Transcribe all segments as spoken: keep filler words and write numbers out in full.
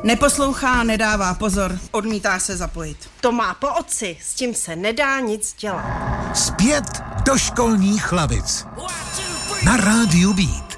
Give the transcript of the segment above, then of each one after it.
Neposlouchá, nedává pozor, odmítá se zapojit. To má po otci, s tím se nedá nic dělat. Zpět do školních lavic. Na rádiu Beat.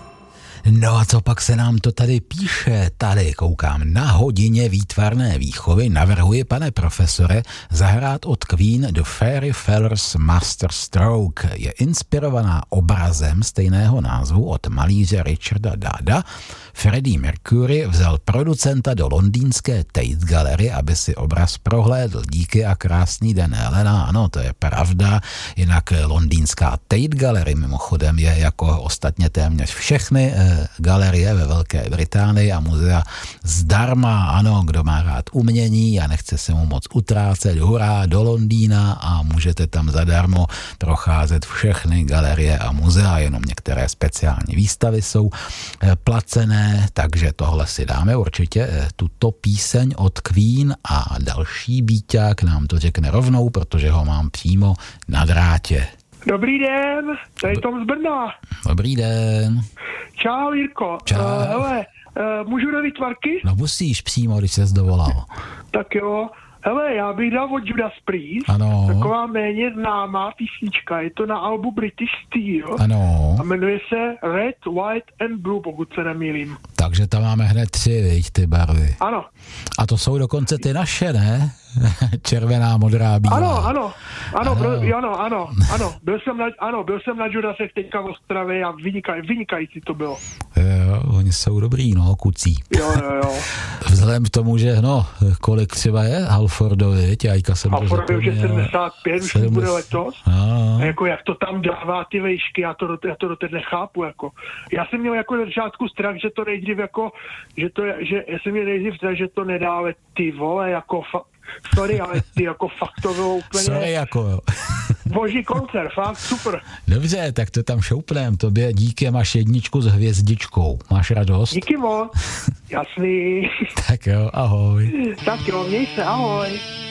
No a co pak se nám to tady píše? Tady koukám na hodině výtvarné výchovy. Navrhuji, pane profesore, zahrát od Queen The Fairy Fellers Master Stroke. Je inspirovaná obrazem stejného názvu od malíře Richarda Dada. Freddie Mercury vzal producenta do londýnské Tate Gallery, aby si obraz prohlédl. Díky a krásný den, Helena. Ano, to je pravda. Jinak londýnská Tate Gallery mimochodem je jako ostatně téměř všechny eh, galerie ve Velké Británii a muzea zdarma. Ano, kdo má rád umění a nechce se mu moc utrácet, hurá, do Londýna a můžete tam zadarmo procházet všechny galerie a muzea, jenom některé speciální výstavy jsou eh, placené. Takže tohle si dáme určitě, tuto píseň od Queen a další býťák nám to řekne rovnou, protože ho mám přímo na drátě. Dobrý den, tady Tom z Brna. Dobrý den. Čau, Jirko. Čau. Uh, hele, uh, můžu do výtvarky? No musíš přímo, když ses dovolal. Tak jo. Hele, já bych dal od Judas Priest. Ano. Taková méně známá písnička. Je to na albu British Steel. Ano. A jmenuje se Red, White and Blue, pokud se nemýlím. Takže tam máme hned tři, viď, ty barvy. Ano. A to jsou dokonce ty naše, ne? Červená, modrá, bílá. Ano, ano, ano, ano, bro, ano, ano, ano, byl jsem na, ano, byl jsem na Judasech teďka v Ostravě a vynikaj, vynikající to bylo. Jo, oni jsou dobrý, no, kucí. Jo, jo, jo. Vzhledem k tomu, že, no, kolik třeba je Halfordovi, tějka jsem Halfordovi už je sedmdesát pět, už sedmdesát bude letos. A. A jako jak to tam dává ty vejšky, já to, já to doteď nechápu, jako. Já jsem měl jako na začátku strach, že to nejdřív jako, že to, že já jsem měl nejdřív strach, že to nedá, ale ty vole, jako fa- sorry, ale ty jako fakt to bylo úplně... Sorry, jako jo. Boží koncert, fakt super. Dobře, tak to tam šoupnem. Tobě díky, máš jedničku s hvězdičkou. Máš radost? Díky moc. Jasný. Tak jo, ahoj. Tak jo, měj se, ahoj.